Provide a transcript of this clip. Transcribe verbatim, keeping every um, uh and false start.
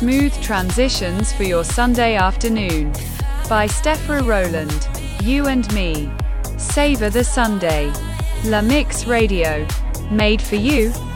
smooth transitions for your Sunday afternoon. By Stefra Rowland. You and me. Savor the Sunday. La Mix Radio. Made for you,